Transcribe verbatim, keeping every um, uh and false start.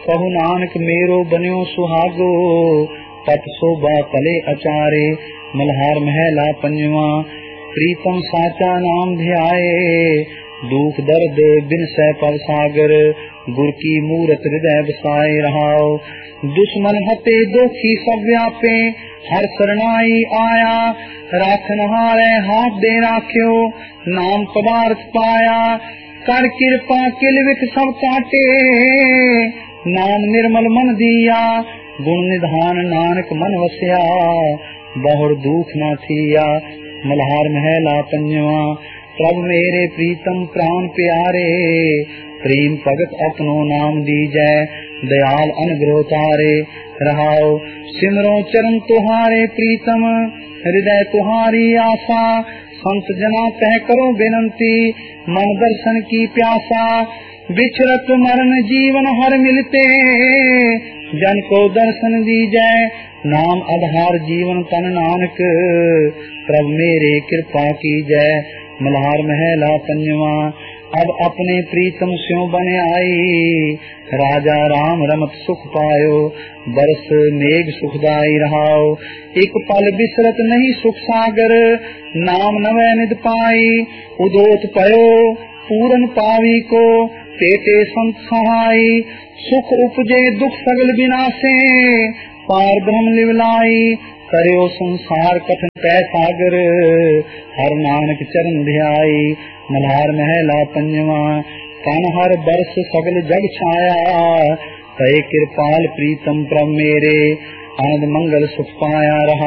कहु नानक मेरो बन्यो सुहागो, पत शोभा पले अचारे। मल्हार महला पंजवा, प्रीतम साचा नाम ध्याए, दुख दर्द बिन सह पव सागर, गुर की मूरत हृदय बसाए रहाओ। दुश्मन हते दोखी सब व्यापे, हर शरणाई आया, राखन हारे हाथ दे राख्यो, नाम पदार्थ पाया। कर कृपा किल विख सब काटे, नाम निर्मल मन दिया, गुण निधान नानक मन वसिया, बहुर दुख न थिया। मल्हार महला पंजवा, प्रभ मेरे प्रीतम प्राण प्यारे, प्रेम भगत अपनो नाम दीजै, दयाल अनुग्रह तारे। रहाओ सिमरो चरण तुहारे प्रीतम, हृदय तुहारी आशा, संत जना तह करो विनंती, मन दर्शन की प्यासा। बिछरत मरण जीवन हर मिलते, जन को दर्शन दीजै, नाम आधार जीवन तन नानक, प्रभ मेरे कृपा कीजै। मल्हार महला पंजवा, अब अपने प्रीतम स्यों बन आई, राजा राम रमत सुख पायो, बरस मेघ सुखदाई रहाओ। एक पल बिसरत नहीं सुख सागर, नाम नवै निद पाई, उदोत पयो पूरन पावी को, पेटे संत सहाई। सुख उपजे दुख सगल विनाशे, पार ब्रह्म लिवलाई, करयो संसार कठिन तै सागर, हर नानक चरण ध्याई। मल्हार महला पंजवा, कन हर बरस सगल जग छाया, तय कृपाल प्रीतम प्रभ मेरे, आनंद मंगल सुख पाया रहा।